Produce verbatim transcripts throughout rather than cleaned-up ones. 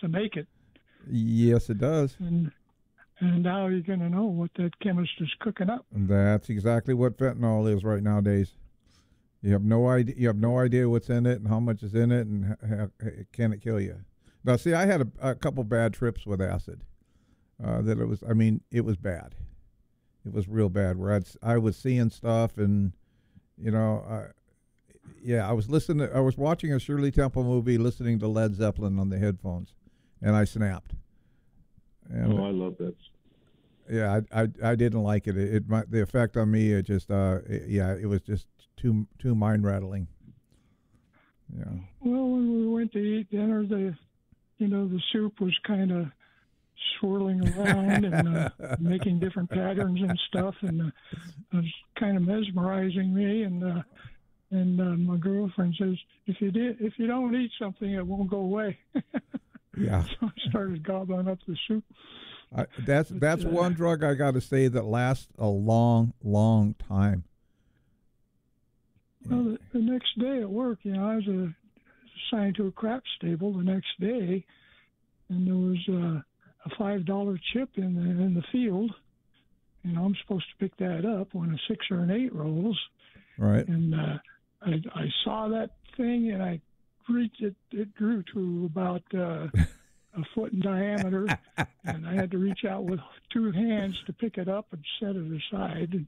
to make it. Yes, it does. And and how are you going to know what that chemist is cooking up? That's exactly what fentanyl is right nowadays. You have no idea. You have no idea what's in it and how much is in it, and how, can it kill you? Now, see, I had a, a couple bad trips with acid. Uh, that it was. I mean, it was bad. It was real bad. Where I'd, I was seeing stuff, and you know, uh, yeah, I was listening. I was watching a Shirley Temple movie, listening to Led Zeppelin on the headphones, and I snapped. And, oh, I love that. Yeah, I, I, I didn't like it. It, it my, the effect on me, it just, uh, it, yeah, it was just too too mind rattling. Yeah. Well, when we went to eat dinner, the, you know, the soup was kind of swirling around and uh, making different patterns and stuff, and uh, it was kind of mesmerizing me. And uh, and uh, my girlfriend says, if you did, if you don't eat something, it won't go away. Yeah. So I started gobbling up the soup. I, that's But, that's uh, one drug I got to say that lasts a long, long time. Well, the, the next day at work, you know, I was uh, assigned to a crap stable the next day, and there was uh, a five dollar chip in the in the field, and I'm supposed to pick that up when a six or an eight rolls. Right. And uh, I I saw that thing, and I reached it. It grew to about uh, a foot in diameter, and I had to reach out with two hands to pick it up and set it aside.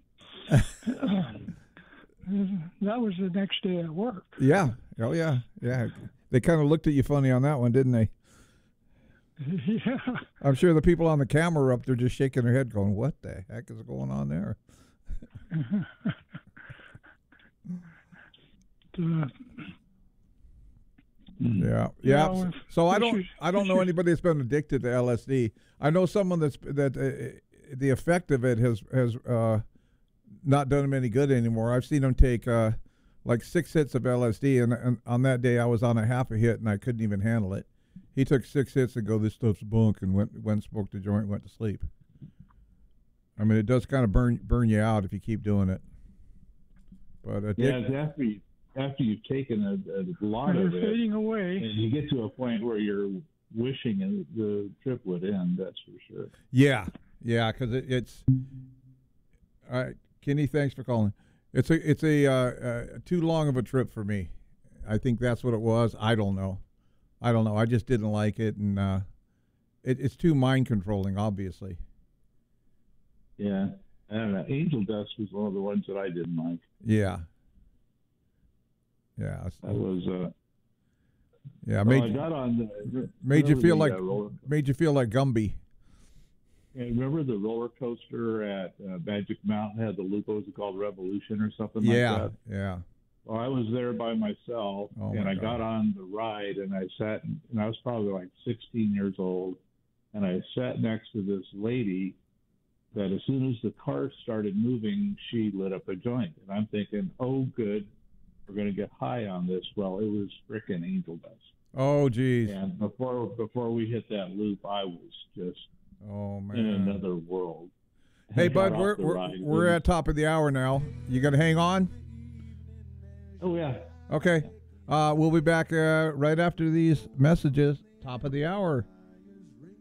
And, that was the next day at work. Yeah. Oh, yeah. Yeah. They kind of looked at you funny on that one, didn't they? Yeah. I'm sure the people on the camera were up there just shaking their head going, what the heck is going on there? uh, Yeah, yeah. Well, so, so I we don't, should- I don't we know should- anybody that's been addicted to L S D. I know someone that's that uh, the effect of it has has uh, not done him any good anymore. I've seen him take uh, like six hits of L S D, and, and on that day I was on a half a hit and I couldn't even handle it. He took six hits and go, this stuff's bunk, and went went smoked a joint, went to sleep. I mean, it does kind of burn burn you out if you keep doing it. But addic- Yeah, it's after you, after you've taken a, a lot they're of it, fading away. and you get to a point where you're wishing it, the trip would end. That's for sure. Yeah, yeah, because it, it's. All right, Kenny. Thanks for calling. It's a it's a uh, uh, too long of a trip for me. I think that's what it was. I don't know. I don't know. I just didn't like it, and uh, it, it's too mind controlling. Obviously. Yeah, I don't know. Angel Dust was one of the ones that I didn't like. Yeah. Yeah. it's- That was. Uh, yeah. well, Made I you, got on. The, made you remember feel the, like uh, roller, made you feel like Gumby. yeah, remember the roller coaster at uh, Magic Mountain had the loop? What was it called? Revolution or something Yeah. like that? Yeah. Well, I was there by myself, Oh, and my I God. got on the ride, and I sat, and I was probably like sixteen years old, and I sat next to this lady that as soon as the car started moving, she lit up a joint. And I'm thinking, oh, good, we're going to get high on this. Well, it was frickin' Angel Dust. Oh, geez. And before before we hit that loop, I was just Oh man. in another world. Hey, I got bud, off we're the we're, ride. we're at top of the hour now. You got to hang on. Oh, yeah. Okay. Uh, we'll be back uh, right after these messages. Top of the hour.